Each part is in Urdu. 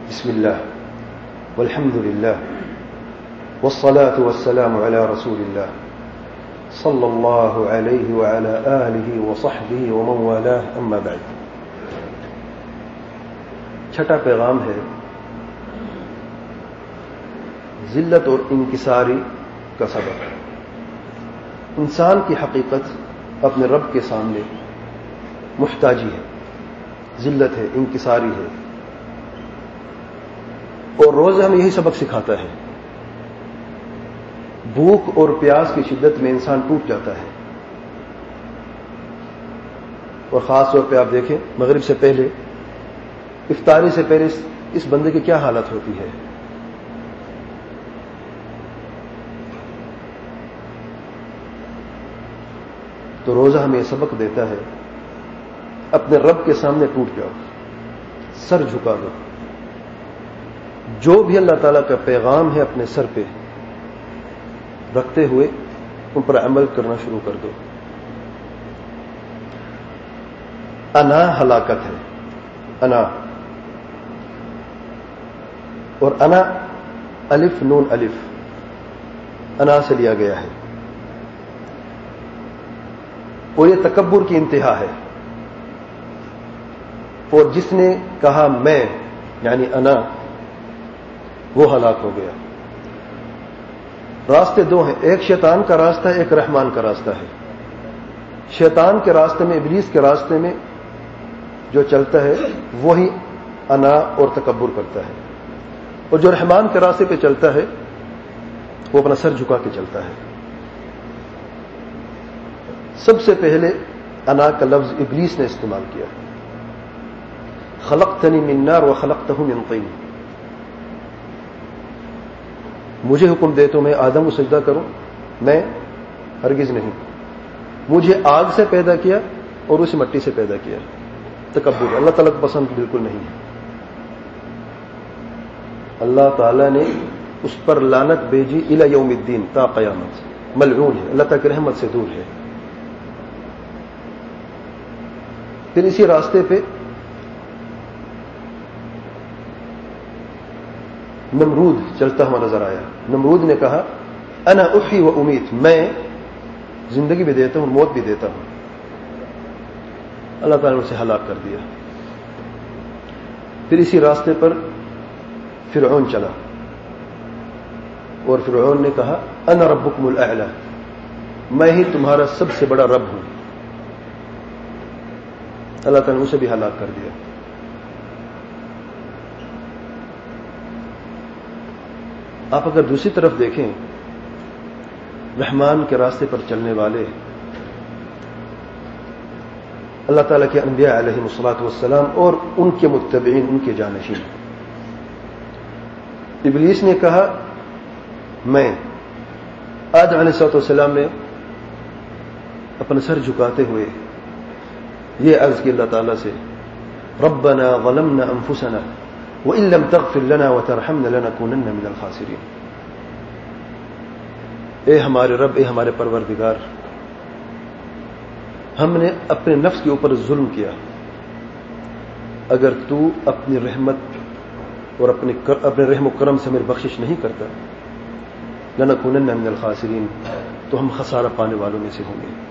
بسم الله والحمد لله والصلاة والسلام على رسول الله صلى الله عليه وعلى آله وصحبه ومن والاه أما بعد. چھٹا پیغام ہے ذلت اور انکساری کا سبب. انسان کی حقیقت اپنے رب کے سامنے محتاجی ہے، ذلت ہے، انکساری ہے، اور روزہ ہمیں یہی سبق سکھاتا ہے. بھوک اور پیاس کی شدت میں انسان ٹوٹ جاتا ہے، اور خاص طور پہ آپ دیکھیں مغرب سے پہلے، افطاری سے پہلے اس بندے کی کیا حالت ہوتی ہے. تو روزہ ہمیں یہ سبق دیتا ہے اپنے رب کے سامنے ٹوٹ جاؤ، سر جھکا دو، جو بھی اللہ تعالیٰ کا پیغام ہے اپنے سر پہ رکھتے ہوئے ان پر عمل کرنا شروع کر دو. انا ہلاکت ہے، انا، اور انا الف نون الف انا سے لیا گیا ہے، اور یہ تکبر کی انتہا ہے. اور جس نے کہا میں یعنی انا، وہ ہلاک ہو گیا. راستے دو ہیں، ایک شیطان کا راستہ ہے، ایک رحمان کا راستہ ہے. شیطان کے راستے میں، ابلیس کے راستے میں جو چلتا ہے وہی انا اور تکبر کرتا ہے، اور جو رحمان کے راستے پہ چلتا ہے وہ اپنا سر جھکا کے چلتا ہے. سب سے پہلے انا کا لفظ ابلیس نے استعمال کیا. خلقتنی من نار وخلقتہ من طین، مجھے حکم دے تو میں آدم کو سجدہ کروں، میں ہرگز نہیں. مجھے آگ سے پیدا کیا اور اسے مٹی سے پیدا کیا. تکبر اللہ تعالیٰ کو پسند بالکل نہیں ہے. اللہ تعالیٰ نے اس پر لعنت بھیجی الی یوم الدین، تا قیامت، ملعون ہے، اللہ تعالیٰ کی رحمت سے دور ہے. پھر اسی راستے پہ نمرود چلتا ہوا نظر آیا. نمرود نے کہا انا احیی و امیت، میں زندگی بھی دیتا ہوں موت بھی دیتا ہوں. اللہ تعالیٰ نے اسے ہلاک کر دیا. پھر اسی راستے پر فرعون چلا، اور فرعون نے کہا انا ربکم الاعلی، میں ہی تمہارا سب سے بڑا رب ہوں. اللہ تعالیٰ نے اسے بھی ہلاک کر دیا. آپ اگر دوسری طرف دیکھیں، رحمان کے راستے پر چلنے والے اللہ تعالیٰ کے انبیاء علیہم الصلاۃ والسلام اور ان کے متبعین، ان کے جانشین. ابلیس نے کہا میں. آدم علیہ الصلاۃ والسلام نے اپنا سر جھکاتے ہوئے یہ عرض کی اللہ تعالیٰ سے ربنا ظلمنا انفسنا وَإِن لَّمْ تَغْفِرْ لَنَا وَتَرْحَمْنَا لَنَكُونَنَّ مِنَ الْخَاسِرِينَ. اے ہمارے رب، اے ہمارے پروردگار، ہم نے اپنے نفس کے اوپر ظلم کیا. اگر تو اپنی رحمت اور اپنے رحم و کرم سے ہمیں بخشش نہیں کرتا، لَنَكُونَنَّ مِنَ الْخَاسِرِينَ، تو ہم خسارہ پانے والوں میں سے ہوں گے.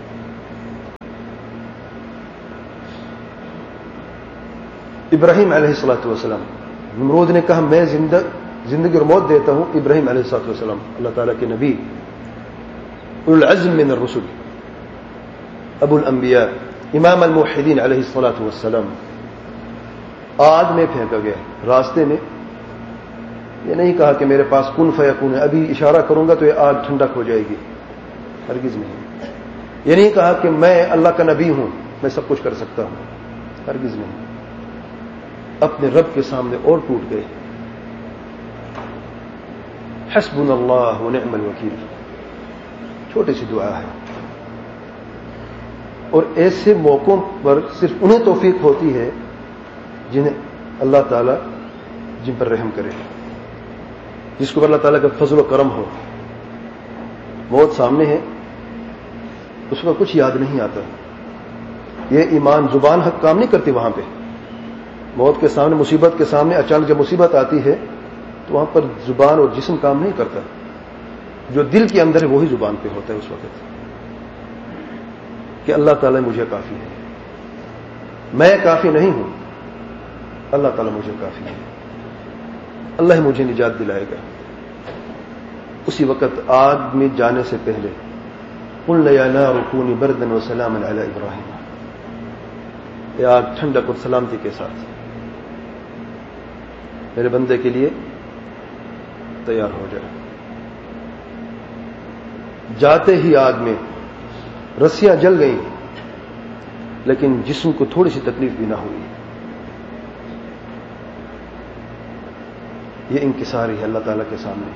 ابراہیم علیہ الصلاۃ والسلام، نمرود نے کہا میں زندگی اور موت دیتا ہوں. ابراہیم علیہ الصلوۃ والسلام اللہ تعالیٰ کے نبی، اولو العزم من الرسل، ابو الانبیاء، امام الموحدین علیہ الصلوۃ والسلام، آگ میں پھینکا گیا. راستے میں یہ نہیں کہا کہ میرے پاس کن فیکون ہے، ابھی اشارہ کروں گا تو یہ آگ ٹھنڈک ہو جائے گی، ہرگز نہیں. یہ نہیں کہا کہ میں اللہ کا نبی ہوں، میں سب کچھ کر سکتا ہوں، ہرگز نہیں. اپنے رب کے سامنے اور ٹوٹ گئے. حسبنا اللہ ونعم الوکیل، چھوٹی سی دعا ہے، اور ایسے موقعوں پر صرف انہیں توفیق ہوتی ہے جنہیں اللہ تعالیٰ جن پر رحم کرے، جس کو اللہ تعالیٰ کا فضل و کرم ہو. موت سامنے ہے، اس کا کچھ یاد نہیں آتا. یہ ایمان زبان حق کام نہیں کرتی وہاں پہ. موت کے سامنے، مصیبت کے سامنے اچانک جب مصیبت آتی ہے تو وہاں پر زبان اور جسم کام نہیں کرتا، جو دل کے اندر ہے وہی زبان پہ ہوتا ہے اس وقت کہ اللہ تعالیٰ مجھے کافی ہے، میں کافی نہیں ہوں، اللہ تعالیٰ مجھے کافی ہے، اللہ ہی مجھے نجات دلائے گا۔ اسی وقت آگ میں جانے سے پہلے قلنا یا نار کونی بردا وسلاما علی ابراہیم، اے آگ ٹھنڈک اور سلامتی کے ساتھ میرے بندے کے لیے تیار ہو جائے۔ جاتے ہی آگ میں رسیاں جل گئیں لیکن جسم کو تھوڑی سی تکلیف بھی نہ ہوئی۔ یہ انکساری ہے اللہ تعالیٰ کے سامنے۔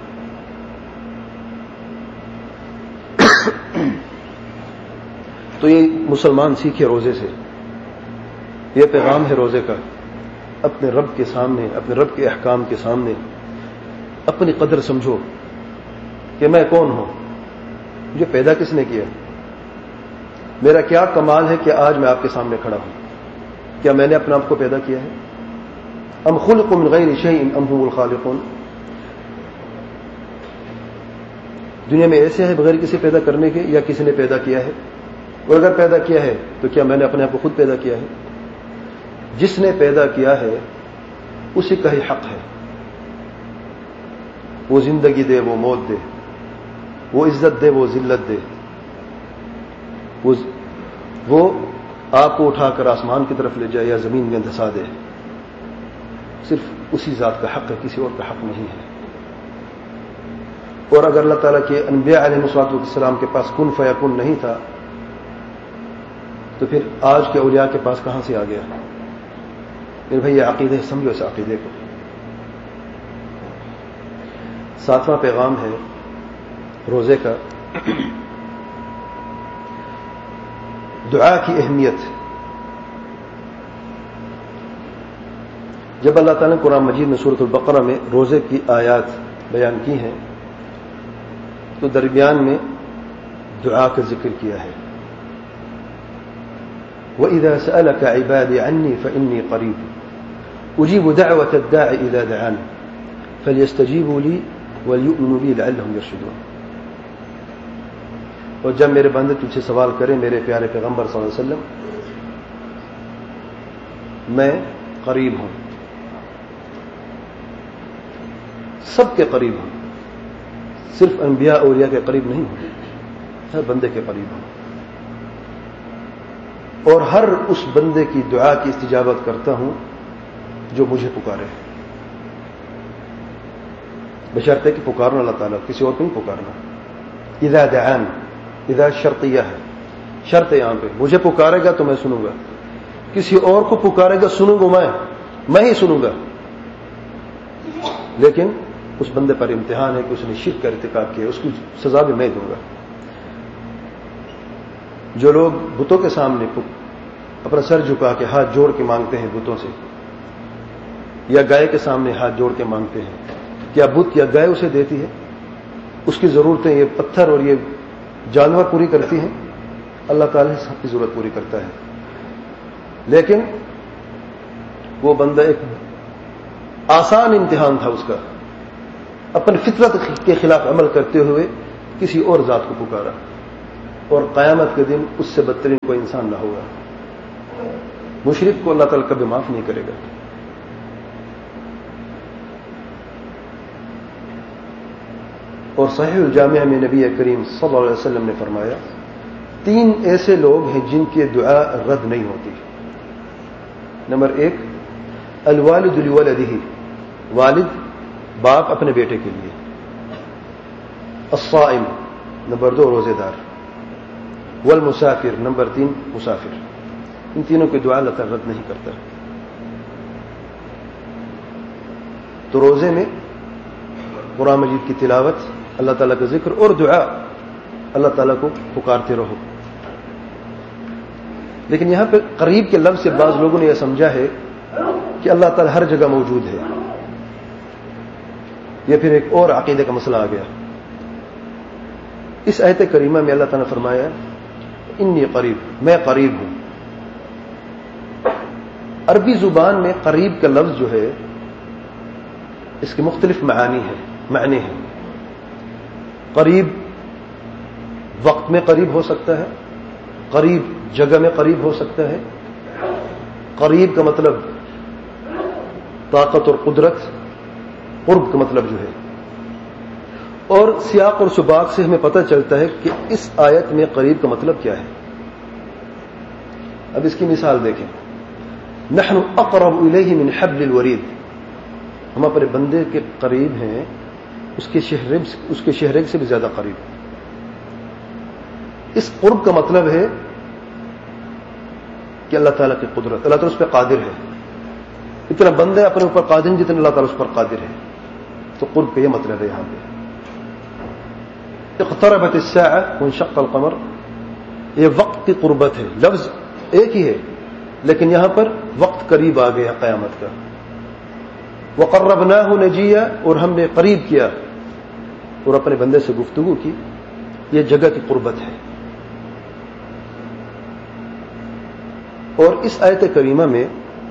تو یہ مسلمان سیکھے روزے سے، یہ پیغام ہے روزے کا، اپنے رب کے سامنے، اپنے رب کے احکام کے سامنے اپنی قدر سمجھو کہ میں کون ہوں، مجھے پیدا کس نے کیا، میرا کیا کمال ہے کہ آج میں آپ کے سامنے کھڑا ہوں، کیا میں نے اپنے آپ کو پیدا کیا ہے؟ ام خلقوا من غیر شیء ام هم الخالقون، دنیا میں ایسے ہے بغیر کسی پیدا کرنے کے یا کسی نے پیدا کیا ہے؟ اور اگر پیدا کیا ہے تو کیا میں نے اپنے آپ کو خود پیدا کیا ہے؟ جس نے پیدا کیا ہے اسی کا ہی حق ہے، وہ زندگی دے، وہ موت دے، وہ عزت دے، وہ ذلت دے، وہ آپ کو اٹھا کر آسمان کی طرف لے جائے یا زمین میں دھسا دے، صرف اسی ذات کا حق ہے، کسی اور کا حق نہیں ہے۔ اور اگر اللہ تعالیٰ کے انبیاء علیہ الصلوۃ والسلام کے پاس کن فیکون نہیں تھا تو پھر آج کے اولیاء کے پاس کہاں سے آ گیا؟ میرے بھائی یہ عقیدے سمجھو، اس عقیدے کو۔ 7واں پیغام ہے روزے کا، دعا کی اہمیت۔ جب اللہ تعالیٰ نے قرآن مجید میں سورۃ البقرہ میں روزے کی آیات بیان کی ہیں تو درمیان میں دعا کا ذکر کیا ہے۔ وَإِذَا سَأَلَكَ عِبَادِي عَنِّي فَإِنِّي قَرِيبٌ أُجِيبُ دَعْوَةَ الدَّاعِ إِذَا دَعَانِ فَلْيَسْتَجِيبُوا لِي وَلْيُؤْمِنُوا بِي لَعَلَّهُمْ يَرْشُدُونَ۔ اور جب میرے بندے تجھ سے سوال کریں میرے پیارے پیغمبر صلی اللہ علیہ وسلم، میں قریب ہوں، سب کے قریب ہوں، صرف انبیاء اولیاء کے قریب نہیں ہوں، ہر بندے کے قریب ہوں، اور ہر اس بندے کی دعا کی استجابت کرتا ہوں جو مجھے پکارے، بشرطے کہ پکارنا اللہ تعالیٰ، کسی اور کو نہیں پکارنا۔ اذا دعان، اذا شرطیہ ہے، شرط یہاں پہ، مجھے پکارے گا تو میں سنوں گا، کسی اور کو پکارے گا سنوں گا میں ہی سنوں گا، لیکن اس بندے پر امتحان ہے کہ اس نے شرک کا ارتکاب کیا، اس کی سزا بھی میں دوں گا۔ جو لوگ بتوں کے سامنے اپنا سر جھکا کے ہاتھ جوڑ کے مانگتے ہیں بتوں سے، یا گائے کے سامنے ہاتھ جوڑ کے مانگتے ہیں، کیا بت یا گائے اسے دیتی ہے؟ اس کی ضرورتیں یہ پتھر اور یہ جانور پوری کرتی ہیں؟ اللہ تعالیٰ سب کی ضرورت پوری کرتا ہے، لیکن وہ بندہ ایک آسان امتحان تھا اس کا، اپنی فطرت کے خلاف عمل کرتے ہوئے کسی اور ذات کو پکارا، اور قیامت کے دن اس سے بدترین کوئی انسان نہ ہوگا۔ مشرک کو اللہ تعالیٰ کبھی معاف نہیں کرے گا۔ اور صحیح الجامع میں نبی کریم صلی اللہ علیہ وسلم نے فرمایا 3 ایسے لوگ ہیں جن کی دعا رد نہیں ہوتی۔ نمبر 1 الوالد لولدہ، والد باپ اپنے بیٹے کے لیے۔ الصائم، نمبر 2 روزے دار۔ والمسافر، نمبر 3 مسافر۔ ان تینوں کی دعا اللہ تعالیٰ رد نہیں کرتا۔ تو روزے میں قرآن مجید کی تلاوت، اللہ تعالیٰ کا ذکر اور دعا، اللہ تعالیٰ کو پکارتے رہو۔ لیکن یہاں پہ قریب کے لفظ سے بعض لوگوں نے یہ سمجھا ہے کہ اللہ تعالیٰ ہر جگہ موجود ہے، یہ پھر ایک اور عقیدے کا مسئلہ آ گیا۔ اس آیت کریمہ میں اللہ تعالیٰ نے فرمایا انی قریب، میں قریب ہوں۔ عربی زبان میں قریب کا لفظ جو ہے اس کے مختلف معنی ہیں. قریب وقت میں قریب ہو سکتا ہے، قریب جگہ میں قریب ہو سکتا ہے. قریب کا مطلب طاقت اور قدرت، قرب کا مطلب جو ہے. اور سیاق اور سباق سے ہمیں پتہ چلتا ہے کہ اس آیت میں قریب کا مطلب کیا ہے. اب اس کی مثال دیکھیں. نحن اقرب الیہ من حبل الورید، ہم اپنے بندے کے قریب ہیں اس کے شہرگ سے بھی زیادہ قریب. اس قرب کا مطلب ہے کہ اللہ تعالیٰ کی قدرت، اللہ تعالیٰ اس پہ قادر ہے. اتنا بندہ اپنے اوپر قادر جتنا اللہ تعالیٰ اس پر قادر ہے. تو قرب کا یہ مطلب ہے. یہاں پہ اقتربت الساعة وانشق القمر، یہ وقت کی قربت ہے. لفظ ایک ہی ہے لیکن یہاں پر وقت قریب آ گیا قیامت کا. وقربناہ نجیہ، اور ہم نے قریب کیا اور اپنے بندے سے گفتگو کی. یہ جگہ کی قربت ہے. اور اس آیت کریمہ میں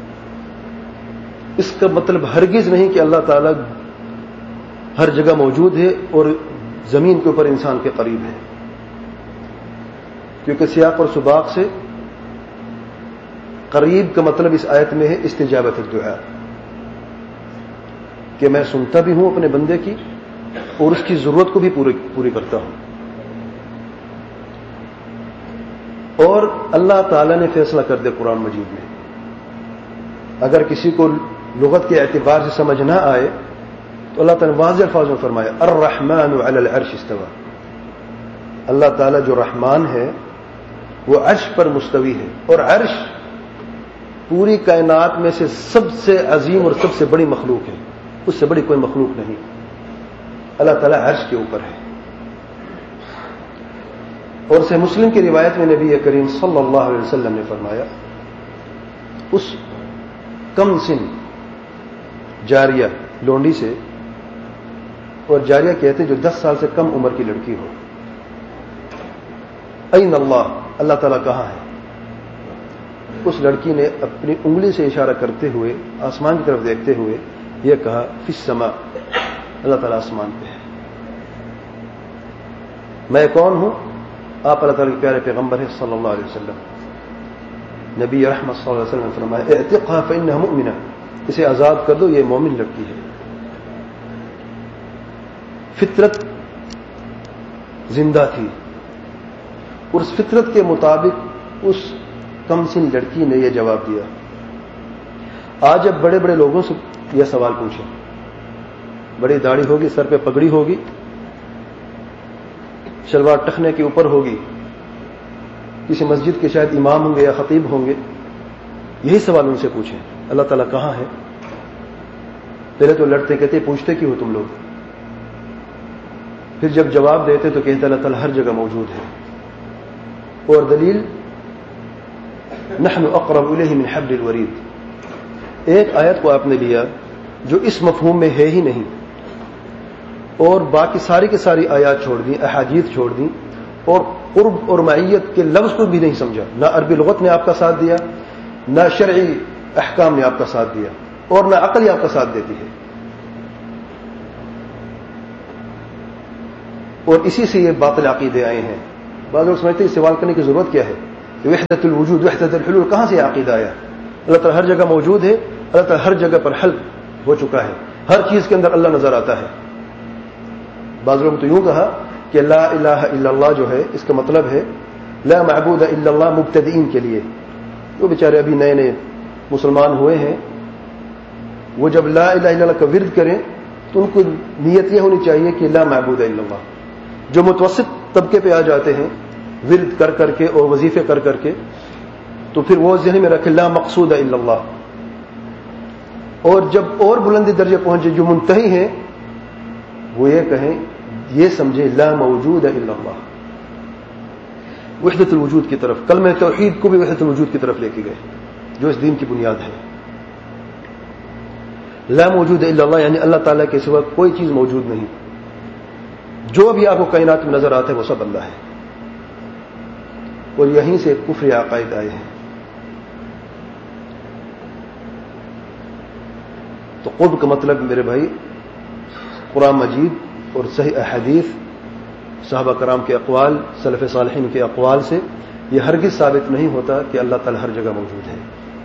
اس کا مطلب ہرگز نہیں کہ اللہ تعالیٰ ہر جگہ موجود ہے اور زمین کے اوپر انسان کے قریب ہے، کیونکہ سیاق اور سباق سے قریب کا مطلب اس آیت میں ہے استجابت الدعاء، کہ میں سنتا بھی ہوں اپنے بندے کی اور اس کی ضرورت کو بھی پوری کرتا ہوں. اور اللہ تعالیٰ نے فیصلہ کر دیا قرآن مجید میں. اگر کسی کو لغت کے اعتبار سے سمجھ نہ آئے تو اللہ تعالیٰ نے واضح الفاظ میں فرمایا الرحمن علی العرش استوى. اللہ تعالیٰ جو رحمان ہے وہ عرش پر مستوی ہے، اور عرش پوری کائنات میں سے سب سے عظیم اور سب سے بڑی مخلوق ہے. اس سے بڑی کوئی مخلوق نہیں. اللہ تعالیٰ عرش کے اوپر ہے. اور صحیح مسلم کی روایت میں نبی کریم صلی اللہ علیہ وسلم نے فرمایا اس کم سن جاریہ لونڈی سے، اور جاریہ کہتے جو 10 سال سے کم عمر کی لڑکی ہو، این اللہ، اللہ تعالیٰ کہاں ہے؟ اس لڑکی نے اپنی انگلی سے اشارہ کرتے ہوئے آسمان کی طرف دیکھتے ہوئے یہ کہا فی السماء، اللہ تعالیٰ آسمان پہ ہے. میں کون ہوں؟ آپ اللہ تعالیٰ کے پیارے پیغمبر ہیں صلی اللہ علیہ وسلم. نبی رحمت صلی اللہ علیہ وسلم نے فرمایا اعتقها فإنها مؤمنہ، اسے آزاد کر دو، یہ مومن لڑکی ہے. فطرت زندہ تھی اور اس فطرت کے مطابق اس کم سن لڑکی نے یہ جواب دیا. آج اب بڑے بڑے لوگوں سے یہ سوال پوچھیں، بڑی داڑھی ہوگی، سر پہ پگڑی ہوگی، شلوار ٹخنے کے اوپر ہوگی، کسی مسجد کے شاید امام ہوں گے یا خطیب ہوں گے، یہی سوال ان سے پوچھیں اللہ تعالیٰ کہاں ہے؟ پہلے تو لڑتے کہتے پوچھتے کیوں ہو تم لوگ؟ پھر جب جواب دیتے تو کہتے اللہ تعالیٰ ہر جگہ موجود ہے. اور دلیل نحن اقرب الیہ من حبل الورید. ایک آیت کو آپ نے لیا جو اس مفہوم میں ہے ہی نہیں، اور باقی ساری کی ساری آیات چھوڑ دیں، احادیث چھوڑ دیں، اور قرب اور معیت کے لفظ کو بھی نہیں سمجھا. نہ عربی لغت نے آپ کا ساتھ دیا، نہ شرعی احکام نے آپ کا ساتھ دیا، اور نہ عقل ہی آپ کا ساتھ دیتی ہے. اور اسی سے یہ باطل عقیدے آئے ہیں. بعض لوگ سمجھتے ہیں سوال کرنے کی ضرورت کیا ہے کہ وحدت الوجود وحدت الحلول کہاں سے یہ عقیدہ آیا؟ اللہ تعالیٰ ہر جگہ موجود ہے، اللہ تعالیٰ ہر جگہ پر حل ہو چکا ہے، ہر چیز کے اندر اللہ نظر آتا ہے. بعض لوگوں نے تو یوں کہا کہ لا الہ الا اللہ جو ہے اس کا مطلب ہے لا معبود الا اللہ مبتدئین کے لیے. جو بیچارے ابھی نئے نئے مسلمان ہوئے ہیں وہ جب لا الہ الا اللہ کا ورد کریں تو ان کو نیت یہ ہونی چاہیے کہ لا معبود الا اللہ. جو متوسط طبقے پہ آ جاتے ہیں ورد کر کر کے اور وظیفے کر کر کے تو پھر وہ ذہن میں رکھے لا مقصود الا اللہ. اور جب اور بلندی درجے پہنچے جو منتہی ہیں وہ یہ کہیں یہ سمجھے لا موجود الا اللہ. وحدت الوجود کی طرف، کلمہ توحید کو بھی وحدت الوجود کی طرف لے کے گئے جو اس دین کی بنیاد ہے. لا موجود الا اللہ یعنی اللہ تعالیٰ کے سوا کوئی چیز موجود نہیں. جو بھی آپ کو کائنات میں نظر آتا ہے وہ سب اللہ ہے. اور یہیں سے کفر عقائد آئے ہیں. تو قرب کا مطلب میرے بھائی قرآن مجید اور صحیح احادیث، صحابہ کرام کے اقوال، سلف صالحین کے اقوال سے یہ ہرگز ثابت نہیں ہوتا کہ اللہ تعالی ہر جگہ موجود ہے.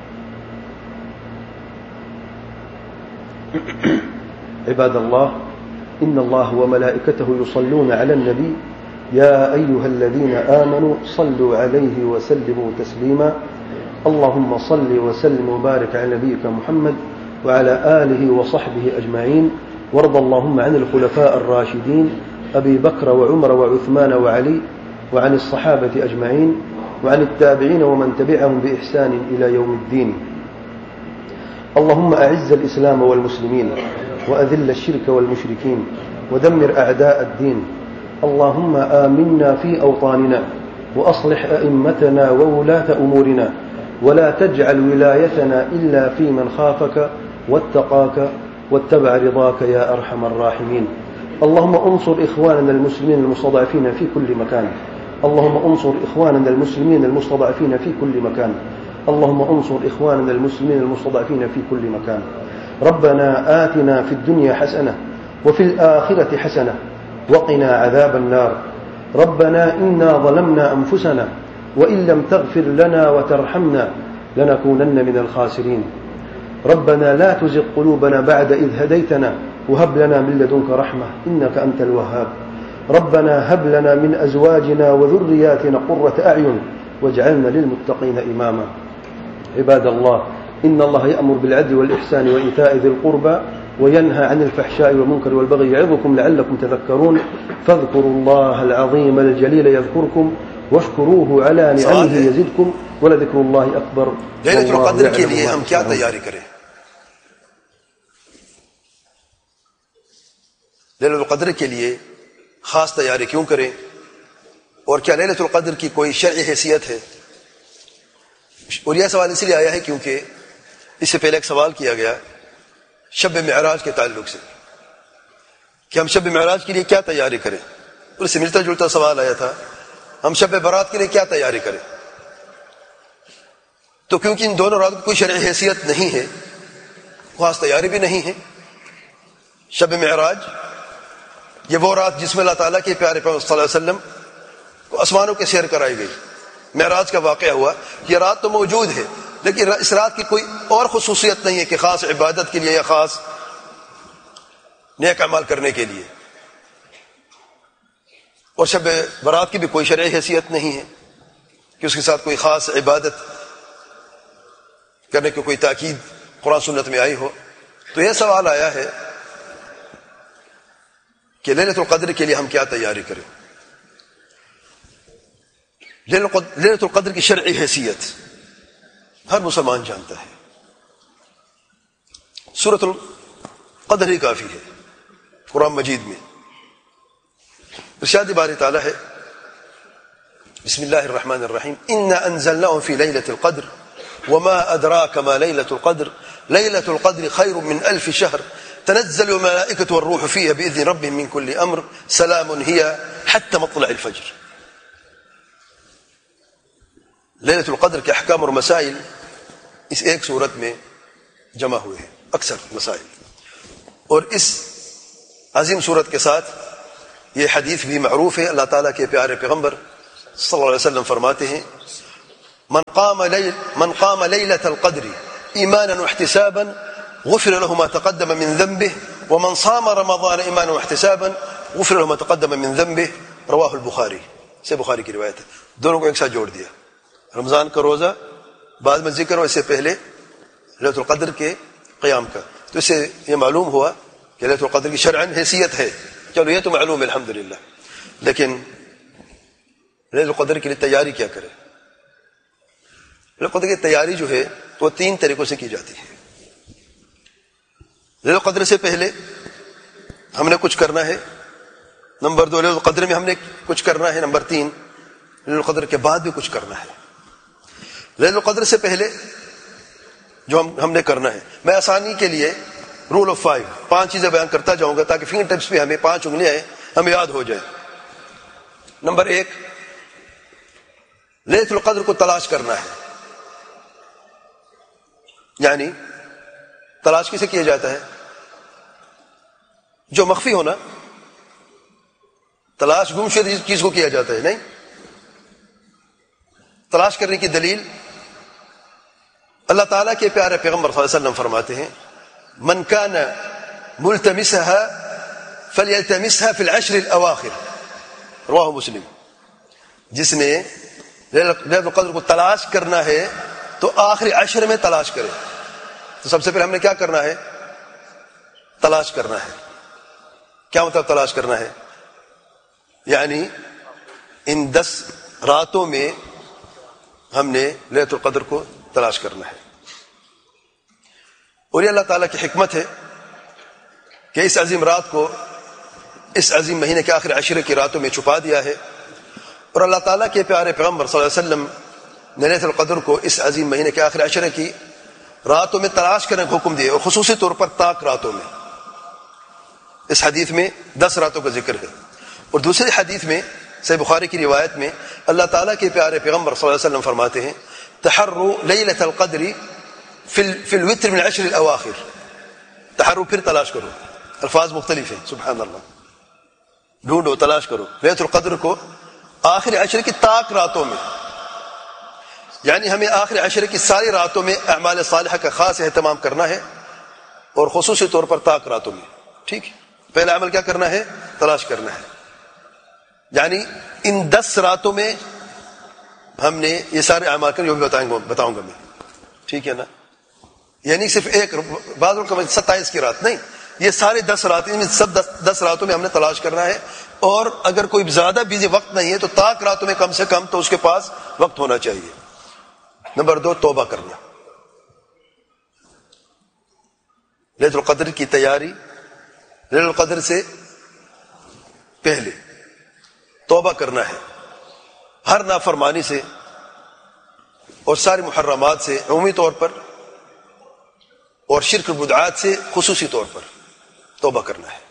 عباد اللہ ان اللہ وملائکته يصلون على النبي يا أيها الذين آمنوا صلوا عليه وسلموا تسليما اللهم صل وسلم وبارك على نبيك محمد وعلى آله وصحبه أجمعين وارض اللهم عن الخلفاء الراشدين أبي بكر وعمر وعثمان وعلي وعن الصحابة أجمعين وعن التابعين ومن تبعهم بإحسان إلى يوم الدين. اللهم أعز الإسلام والمسلمين وأذل الشرك والمشركين ودمر أعداء الدين. اللهم آمنا في أوطاننا وأصلح أئمتنا وولاة أمورنا ولا تجعل ولايتنا إلا في من خافك واتقاك واتبع رضاك يا أرحم الراحمين. اللهم انصر إخواننا المسلمين المستضعفين في كل مكان. اللهم انصر إخواننا المسلمين المستضعفين في كل مكان. اللهم انصر إخواننا المسلمين المستضعفين في كل مكان. ربنا آتنا في الدنيا حسنة وفي الآخرة حسنة وقنا عذاب النار. ربنا إنا ظلمنا أنفسنا وإن لم تغفر لنا وترحمنا لنكونن من الخاسرين. ربنا لا تزغ قلوبنا بعد إذ هديتنا وهب لنا من لدنك رحمة إنك أنت الوهاب. ربنا هب لنا من أزواجنا وذرياتنا قرة أعين واجعلنا للمتقين إماما. عباد الله إن الله يأمر بالعدل والإحسان وإيتاء ذي القربى وينهى عن الفحشاء والمنكر والبغي يعظكم لعلكم تذكرون فاذكروا الله العظيم الجليل يذكركم واشكروه على نعمه يزدكم ولذكر الله أكبر. ليلة القدر کے لیے ہم کیا تیاری کریں؟ لیلۃ القدر کے لیے خاص تیاری کیوں کریں؟ اور کیا لیلۃ القدر کی کوئی شرعی حیثیت ہے؟ اور یہ سوال اس لیے آیا ہے کیونکہ اس سے پہلے ایک سوال کیا گیا شب معراج کے تعلق سے کہ ہم شب معراج کے لیے کیا تیاری کریں. اور اس سے ملتا جلتا سوال آیا تھا ہم شب برات کے لیے کیا تیاری کریں. تو کیونکہ ان دونوں راتوں کی کوئی شرعی حیثیت نہیں ہے، خاص تیاری بھی نہیں ہے. شب معراج یہ وہ رات جس میں اللہ تعالیٰ کے پیارے پیغمبر صلی اللہ علیہ وسلم کو آسمانوں کے سیر کرائی گئی. معراج کا واقعہ ہوا. یہ رات تو موجود ہے لیکن اس رات کی کوئی اور خصوصیت نہیں ہے کہ خاص عبادت کے لیے یا خاص نیک اعمال کرنے کے لیے. اور شب برات کی بھی کوئی شرعی حیثیت نہیں ہے کہ اس کے ساتھ کوئی خاص عبادت کرنے کی کوئی تاکید قرآن سنت میں آئی ہو. تو یہ سوال آیا ہے کہ لیلۃ القدر کے لیے ہم کیا تیاری کریں. لیلۃ القدر کی شرعی حیثیت ہر مسلمان جانتا ہے. سورۃ القدر ہی کافی ہے قرآن مجید میں. ارشاد باری تعالیٰ ہے بسم اللہ الرحمن الرحیم انا انزلناه فی لیلۃ القدر وما ادراک ما لیلۃ القدر لیلۃ القدر خیر من الف شہر تنزل الملائکۃ والروح فیها باذن ربهم من كل امر سلام هي حتى مطلع الفجر. لیلۃ القدر کے احکام اور مسائل اس ایک صورت میں جمع ہوئے ہیں، اکثر مسائل. اور اس عظیم صورت کے ساتھ یہ حدیث بھی معروف ہے. اللہ تعالیٰ کے پیارے پیغمبر صلی اللہ علیہ وسلم فرماتے ہیں من قام لیلۃ القدر ایمانا واحتسابا غفر له ما تقدم من ذنبه ومن صام رمضان ایمانا واحتسابا غفر له ما تقدم من ذنبه رواہ البخاری. سے بخاری کی روایت ہے. دونوں کو ایک ساتھ جوڑ دیا. رمضان کا روزہ بعد میں ذکر ہو، اس سے پہلے لیلۃ القدر کے قیام کا. تو اس سے یہ معلوم ہوا کہ لیلۃ القدر کی شرعاً حیثیت ہے. چلو یہ تو معلوم ہے الحمدللہ. لیکن لیلۃ القدر کے لیے تیاری کیا کرے؟ لیلۃ القدر کی تیاری جو ہے وہ 3 طریقوں سے کی جاتی ہے. لیلۃ القدر سے پہلے ہم نے کچھ کرنا ہے. نمبر 2 لیلۃ القدر میں ہم نے کچھ کرنا ہے. نمبر 3 لیلۃ القدر کے بعد بھی کچھ کرنا ہے. لیلۃ القدر سے پہلے جو ہم نے کرنا ہے، میں آسانی کے لیے رول آف 5 چیزیں بیان کرتا جاؤں گا تاکہ فنگر ٹپس پہ ہمیں 5 انگلیاں ہمیں یاد ہو جائے. نمبر 1 لیلۃ القدر کو تلاش کرنا ہے. یعنی تلاش کسے کیا جاتا ہے؟ جو مخفی ہونا. تلاش گم شدہ چیز کو کیا جاتا ہے. نہیں, تلاش کرنے کی دلیل اللہ تعالیٰ کے پیارے پیغمبر صلی اللہ علیہ وسلم فرماتے ہیں من کان ملتمسها فلیلتمسها فی العشر الاواخر. رواہ مسلم. جس نے لیلۃ القدر کو تلاش کرنا ہے تو آخری عشر میں تلاش کرے. تو سب سے پہلے ہم نے کیا کرنا ہے؟ تلاش کرنا ہے. کیا مطلب تلاش کرنا ہے؟ یعنی ان 10 راتوں میں ہم نے لیلۃ القدر کو تلاش کرنا ہے. اور یہ اللہ تعالیٰ کی حکمت ہے کہ اس عظیم رات کو اس عظیم مہینے کے آخر عشرے کی راتوں میں چھپا دیا ہے. اور اللہ تعالیٰ کے پیارے پیغمبر صلی اللہ علیہ وسلم نے لیلۃ القدر کو اس عظیم مہینے کے آخر عشرے کی راتوں میں تلاش کرنے کا حکم دیا, اور خصوصی طور پر طاق راتوں میں. اس حدیث میں 10 راتوں کا ذکر ہے. اور دوسری حدیث میں صحیح بخاری کی روایت میں اللہ تعالیٰ کے پیارے پیغمبر صلی اللہ علیہ وسلم فرماتے ہیں تحروا لیلۃ القدر فی الوتر من العشر الاواخر. تحروا پھر تلاش کرو, الفاظ مختلف ہیں. سبحان اللہ. ڈھونڈو, تلاش کرو لیلۃ القدر کو آخری عشر کی طاق راتوں میں. یعنی ہمیں آخری عشر کی ساری راتوں میں اعمال صالحہ کا خاص اہتمام کرنا ہے, اور خصوصی طور پر طاق راتوں میں. ٹھیک ہے, پہلا عمل کیا کرنا ہے؟ تلاش کرنا ہے. یعنی ان 10 راتوں میں ہم نے یہ سارے اعمال کرنے, جو بھی بتاؤں گا میں. ٹھیک ہے نا؟ یعنی صرف ایک بعض 27 کی رات نہیں, یہ سارے 10 راتیں, سب 10 راتوں میں ہم نے تلاش کرنا ہے. اور اگر کوئی زیادہ بیزی وقت نہیں ہے تو طاق راتوں میں کم سے کم تو اس کے پاس وقت ہونا چاہیے. نمبر 2, توبہ کرنا. لیلۃ القدر کی تیاری لیلۃ القدر سے پہلے توبہ کرنا ہے, ہر نافرمانی سے اور ساری محرمات سے عمومی طور پر, اور شرک بدعات سے خصوصی طور پر توبہ کرنا ہے.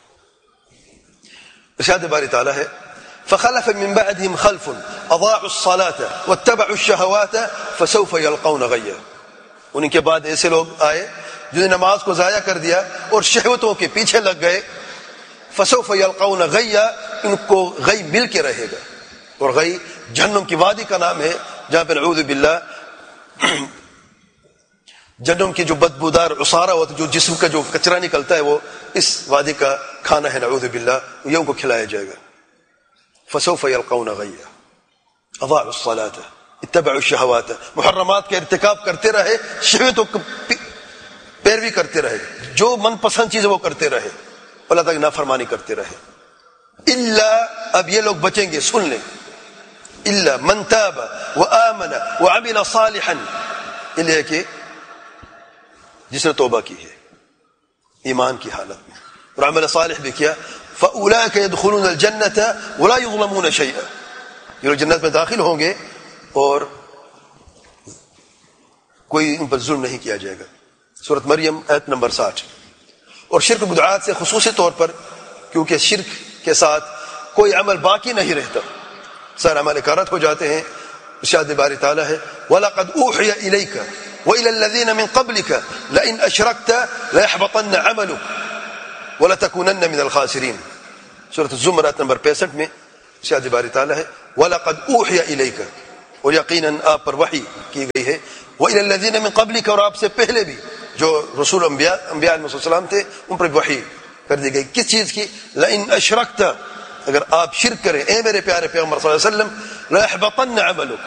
ارشاد باری تعالیٰ ہے فخلف من بعدهم خلف اضاعوا الصلاة واتبعوا الشهوات فسوف يلقون غيا. ان کے بعد ایسے لوگ آئے جنہوں نے نماز کو ضائع کر دیا اور شہوتوں کے پیچھے لگ گئے. فسوف يلقون غيا, ان کو غی مل کے رہے گا. اور غی جہنم کی وادی کا نام ہے, جہاں پہ نعوذ باللہ جہنم کی جو بدبودار عصارہ ہوتا ہے, جو جسم کا جو کچرا نکلتا ہے, وہ اس وادی کا کھانا ہے. نعوذ باللہ, یہ ان کو کھلایا جائے گا. فسوف يلقون غيا اضاعوا الصلاة اتبعوا الشهوات. محرمات کا ارتکاب کرتے رہے, شہوتوں کو پیروی کرتے رہے, جو من پسند چیز وہ کرتے رہے, اللہ تعالیٰ کی نافرمانی کرتے رہے. الا, اب یہ لوگ بچیں گے, سن لیں, الا من تاب وآمن وعمل صالحا, الا کہ جس نے توبہ کی ہے ایمان کی حالت میں اور عمل صالح بھی کیا. فأولئك يدخلون الجنة ولا يظلمون شيئا. یہ لوگ جنت میں داخل ہوں گے اور کوئی ان پر ظلم نہیں کیا جائے گا. سورۃ مریم آیت نمبر 60. اور شرک بدعات سے خصوصی طور پر, کیونکہ شرک کے ساتھ کوئی عمل باقی نہیں رہتا, سارے عمل کارت ہو جاتے ہیں. ارشاد باری تعالیٰ ہے وَلَقَدْ أُوحِيَ إِلَيْكَ وَإِلَى الَّذِينَ مِنْ قَبْلِكَ لَئِنْ أَشْرَكْتَ لَيَحْبَطَنَّ عَمَلُكَ وَلَتَكُونَنَّ مِنَ الْخَاسِرِينَ. سورۃ الزمر آیت نمبر 65 میں ارشاد باری تعالیٰ ہے وَلَقَدْ أُوحِيَ إِلَيْكَ, اور یقیناً آپ پر وحی کی گئی ہے, وَإِلَى الَّذِينَ مِنْ قَبْلِكَ, اور آپ سے پہلے بھی جو رسول انبیاء علیہ السلام تھے ان پر وحی کر دی گئی. کس چیز کی؟ لَئِنْ أَشْرَكْتَ, اگر آپ شرک کریں اے میرے پیارے پیغمبر صلی اللہ علیہ وسلم, لَيَحْبَطَنَّ عَمَلُكَ,